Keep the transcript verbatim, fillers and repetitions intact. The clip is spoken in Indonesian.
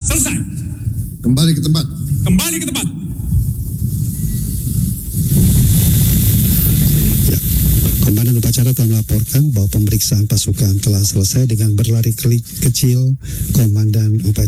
Selesai. Kembali ke tempat. Kembali ke tempat. Ya. Komandan upacara telah melaporkan bahwa pemeriksaan pasukan telah selesai dengan berlari kecil. Komandan upacara